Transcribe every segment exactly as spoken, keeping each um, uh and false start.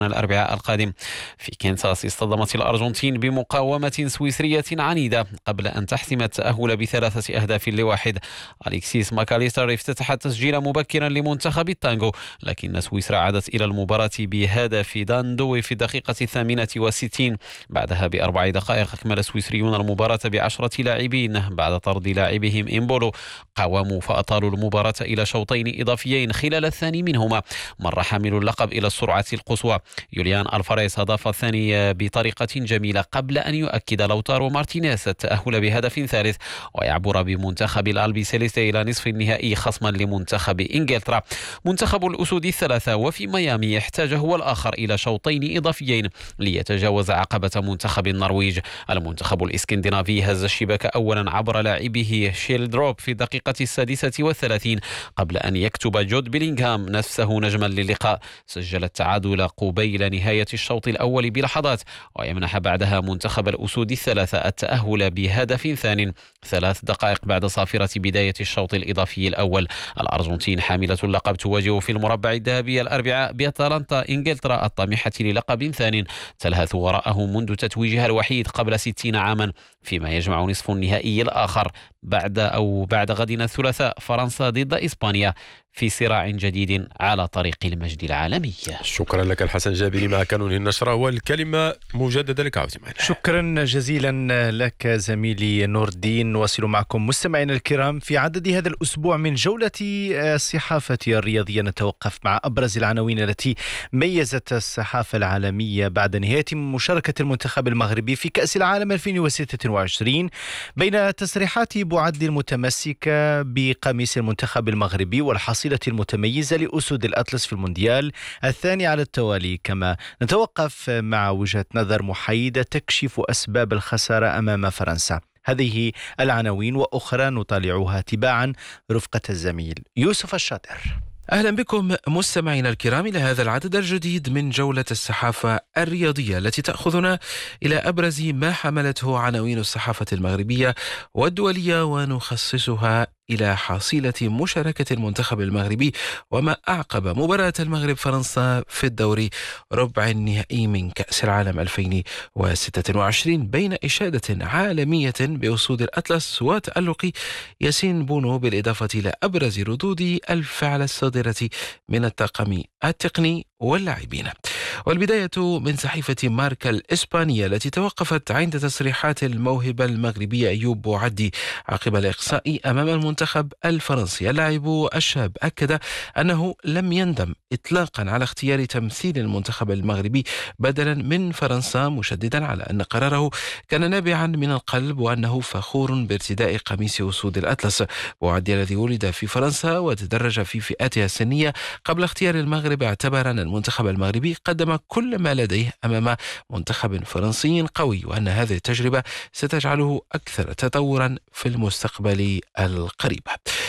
الأربعاء القادم في كنساس. اصطدمت الأرجنتين بمقاومة سويسرية عنيدة قبل أن تحسم التأهل بثلاثة أهداف لواحد. أليكسيس ماكاليستر افتتح التسجيل مبكرا لمنتخب التانغو، لكن سويسرا عادت إلى المباراة بهدف داندوي في الدقيقة الثامنة والستين. بعدها بأربع دقائق أكمل السويسريون المباراة بعشرة لاعبين بعد طرد لاعبهم إمبولو. قاوموا فأطالوا المباراة إلى شوطين إضافيين، خلال الثاني منهما مر حامل اللقب إلى السرعة القصوى. يوليان ألفاريز أضاف الثاني بطريقة جميلة قبل أن يؤكد لوتارو مارتينيز التأهل بهدف ثالث ويعبر بمنتخب الألبي سيليستي إلى نصف النهائي خصما لمنتخب إنجلترا. منتخب الأسود الثلاثة وفي ميامي يحتاج هو الآخر إلى شوطين إضافيين ليتجاوز عقبة منتخب النرويج. المنتخب الإسكندنافي هز الشباك أولا عبر لاعبه شيلدروب في الدقيقة السادسة والثلاثين قبل أن يكتب جود بيلينغهام نفسه نجما للقاء. سجل التعادل قبيل نهاية الشوط الأول بلحظات ويمنح بعدها منتخب الأسود الثلاثة التأهل بهدف ثان ثلاث دقائق بعد صافرة بداية الشوط الإضافي الأول. الأرجنتين حاملة اللقب تواجه في المربع الذهبي الأربعاء بأتلانتا إنجلترا الطامحة للقب ثان تلهث وراءه منذ تتويجها الوحيد قبل ستين عاما، فيما يجمع نصف النهائي الآخر بعد أو بعد غد الثلاثاء فرنسا ضد إسبانيا في صراع جديد على طريق المجد العالمي. شكرا لك الحسن جابري مع كانون النشرة، والكلمة مجددا لك عودي معنا. شكرا جزيلا لك زميلي نور الدين. نواصل معكم مستمعينا الكرام في عدد هذا الأسبوع من جولة الصحافة الرياضية. نتوقف مع أبرز العناوين التي ميزت الصحافة العالمية بعد نهاية مشاركة المنتخب المغربي في كأس العالم ألفين وستة وعشرين، بين تصريحات بوعد المتمسكة بقميص المنتخب المغربي والحصيلة المتميزة لأسود الأطلس في المونديال الثاني على التوالي. كما نتوقف مع وجهة نظر محايدة تكشف أسباب الخسارة أمام فرنسا. هذه العناوين وأخرى نطالعها تباعا رفقة الزميل يوسف الشاطر. أهلا بكم مستمعينا الكرام إلى هذا العدد الجديد من جولة الصحافة الرياضية التي تأخذنا إلى أبرز ما حملته عناوين الصحافة المغربية والدولية، ونخصصها إلى حصيلة مشاركة المنتخب المغربي وما أعقب مباراة المغرب فرنسا في الدوري ربع النهائي من كأس العالم ألفين وستة وعشرين بين إشادة عالمية بأسود الأطلس وتألق ياسين بونو، بالإضافة إلى أبرز ردود الفعل الصادرة من الطاقم التقني واللاعبين. والبداية من صحيفة ماركا الإسبانية التي توقفت عند تصريحات الموهبة المغربية أيوب بوعدي عقب الإقصاء أمام المنتخب الفرنسي. اللاعب الشاب أكد أنه لم يندم إطلاقا على اختيار تمثيل المنتخب المغربي بدلا من فرنسا، مشددا على أن قراره كان نابعا من القلب وأنه فخور بارتداء قميص أسود الأطلس. بوعدي الذي ولد في فرنسا وتدرج في فئاتها السنية قبل اختيار المغرب اعتبر أن المنتخب المغربي قدم كل ما لديه أمام منتخب فرنسي قوي، وأن هذه التجربة ستجعله أكثر تطورا في المستقبل القريب.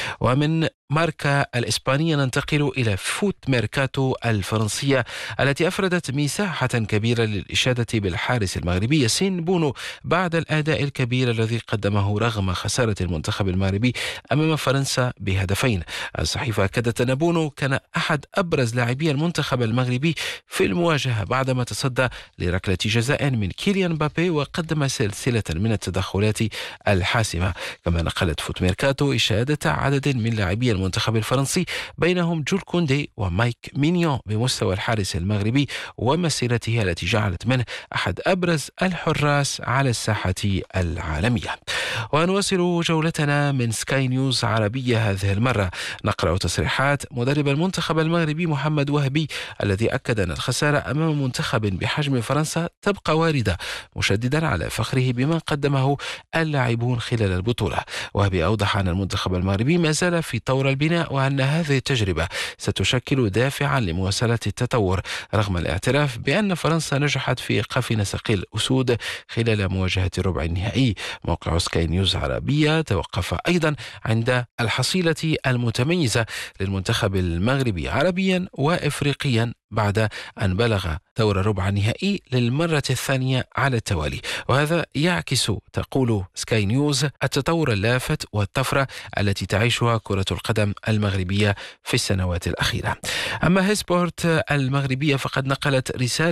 ومن ماركا الإسبانية ننتقل إلى فوت ميركاتو الفرنسية التي أفردت مساحة كبيرة للإشادة بالحارس المغربي ياسين بونو بعد الأداء الكبير الذي قدمه رغم خسارة المنتخب المغربي أمام فرنسا بهدفين. الصحيفة أكدت أن بونو كان أحد أبرز لاعبي المنتخب المغربي في المواجهة بعدما تصدى لركلة جزاء من كيليان مبابي وقدم سلسلة من التدخلات الحاسمة. كما نقلت فوت ميركاتو إشادة عدد من لاعبي المنتخب الفرنسي بينهم جول كوندي ومايك مينيون بمستوى الحارس المغربي ومسيرته التي جعلت منه أحد أبرز الحراس على الساحة العالمية. ونواصل جولتنا من سكاي نيوز عربية. هذه المرة نقرأ تصريحات مدرب المنتخب المغربي محمد وهبي الذي أكد أن الخسارة أمام منتخب بحجم فرنسا تبقى واردة، مشددا على فخره بما قدمه اللاعبون خلال البطولة. وهبي أوضح أن المنتخب المغربي ما زال في طور البناء وأن هذه التجربة ستشكل دافعا لمواصلة التطور رغم الاعتراف بأن فرنسا نجحت في إيقاف نسق الأسود خلال مواجهة الربع النهائي. موقع سكاي نيوز عربية توقف أيضا عند الحصيلة المتميزة للمنتخب المغربي عربيا وإفريقيا بعد أن بلغ دور ربع النهائي للمرة الثانية على التوالي. وهذا يعكس، تقول سكاي نيوز، التطور اللافت والطفرة التي تعيشها كرة القدم المغربية في السنوات الأخيرة. أما هيسبورت المغربية فقد نقلت رسالة